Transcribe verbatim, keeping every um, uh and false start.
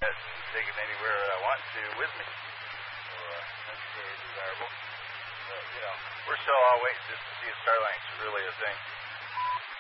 and take it anywhere I want to with me. So uh, that's very desirable. But, you know, we're still all waiting just to see if Starlink's really a thing.